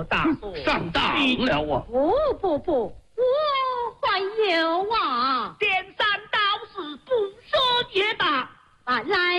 我打说上当了啊！ 不，我还有啊！ 颠三倒四，不说也罢。 来。